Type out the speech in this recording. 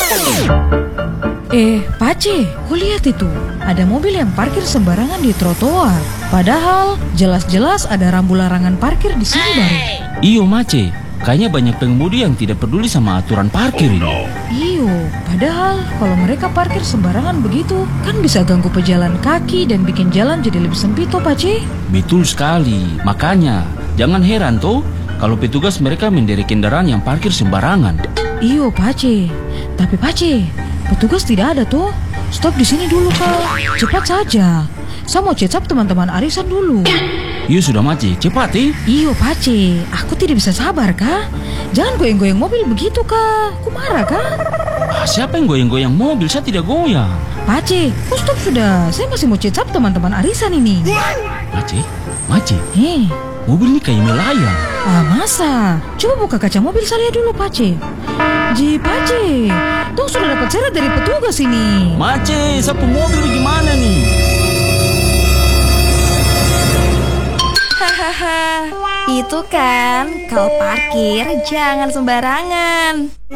Pace, kau lihat itu. Ada mobil yang parkir sembarangan di trotoar. Padahal jelas-jelas ada rambu larangan parkir di sini baru. Iyo Mace, kayaknya banyak pengemudi yang tidak peduli sama aturan parkir ini. Iyo, padahal kalau mereka parkir sembarangan begitu, kan bisa ganggu pejalan kaki dan bikin jalan jadi lebih sempit toh, Pace. Betul sekali, makanya jangan heran toh kalau petugas mereka menderek kendaraan yang parkir sembarangan. Iyo, Pace. Tapi Pace, petugas tidak ada tuh. Stop di sini dulu, Kak. Cepat saja. Saya mau cecap teman-teman arisan dulu. Iyo sudah Mace, cepat Iyo, Pace. Aku tidak bisa sabar, Kak. Jangan goyang-goyang mobil begitu, Kak. Aku marah, Kak. Siapa yang goyang-goyang mobil? Saya tidak goyang. Pace, kok stop sudah. Saya masih mau cecap teman-teman arisan ini. Mace, Hei. mobil ini kayak melayang. Masa? Coba buka kaca mobil saya dulu, Pace. Pace, Tong sudah dapat syarat dari petugas ini. Mace, sapu mobil gimana nih? Hahaha, itu kan kalau parkir jangan sembarangan.